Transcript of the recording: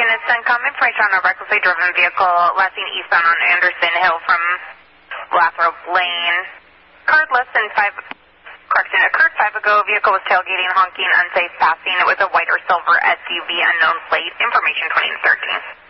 is CENTCOM. Information on a recklessly driven vehicle last seen eastbound on Anderson Hill from Lathrop Lane. Occurred 5 ago. Vehicle was tailgating, honking, unsafe passing. It was a white or silver SUV, unknown plate. Information 20 and 13.